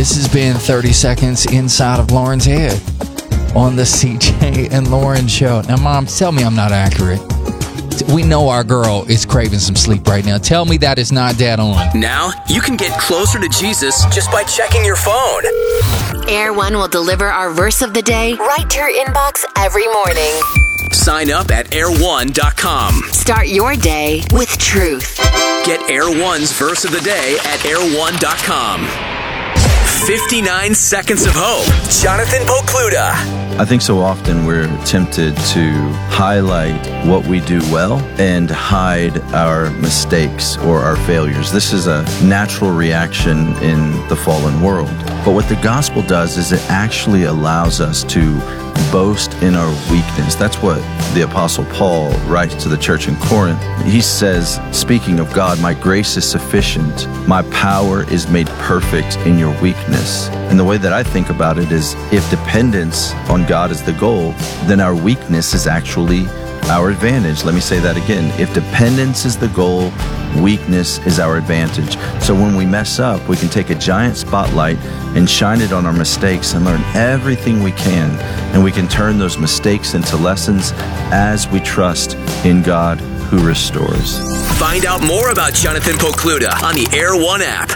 This has been 30 Seconds Inside of Lauren's Head on the CJ and Lauren Show. Now, Mom, tell me I'm not accurate. We know our girl is craving some sleep right now. Tell me that is not dead on. Now, you can get closer to Jesus just by checking your phone. Air One will deliver our verse of the day right to your inbox every morning. Sign up at air1.com. Start your day with truth. Get Air One's verse of the day at air1.com. 59 Seconds of Hope. Jonathan Pokluda. I think so often we're tempted to highlight what we do well and hide our mistakes or our failures. This is a natural reaction in the fallen world. But what the gospel does is it actually allows us to boast in our weakness. That's what the Apostle Paul writes to the church in Corinth. He says, speaking of God, my grace is sufficient. My power is made perfect in your weakness. And the way that I think about it is if dependence on God is the goal, then our weakness is actually our advantage. Let me say that again. If dependence is the goal, weakness is our advantage. So when we mess up, we can take a giant spotlight and shine it on our mistakes and learn everything we can. And we can turn those mistakes into lessons as we trust in God who restores. Find out more about Jonathan Pokluda on the Air One app.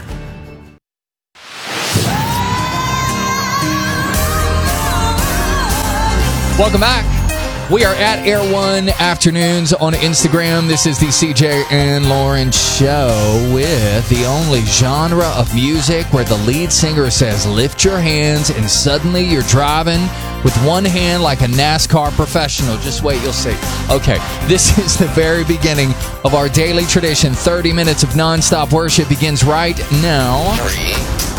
Welcome back. We are at Air One Afternoons on Instagram. This is the CJ and Lauren Show with the only genre of music where the lead singer says, lift your hands, and suddenly you're driving with one hand like a NASCAR professional. Just wait, you'll see. Okay, this is the very beginning of our daily tradition. 30 minutes of nonstop worship begins right now. 3,